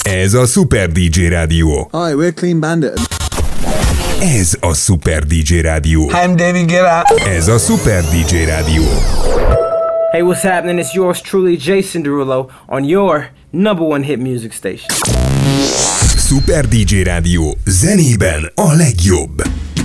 Ez a Super DJ Rádió. Hi, we're Clean Bandit. Ez a Super DJ Rádió. I'm David Guetta. Ez a Super DJ Rádió. Hey, what's happening? It's yours truly, Jason Derulo, on your #1 hit music station. Super DJ Rádió, zenében a legjobb.